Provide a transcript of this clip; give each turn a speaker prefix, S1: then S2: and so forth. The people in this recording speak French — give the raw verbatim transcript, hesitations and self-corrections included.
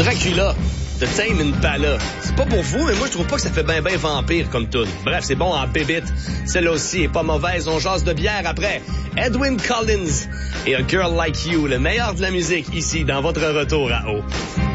S1: Dracula de Tame Impala. C'est pas pour vous, mais moi je trouve pas que ça fait ben ben vampire comme tune. Bref, c'est bon en bébite. Celle-là aussi est pas mauvaise. On jase de bière après. Edwyn Collins et A Girl Like You, le meilleur de la musique ici dans votre retour à eau.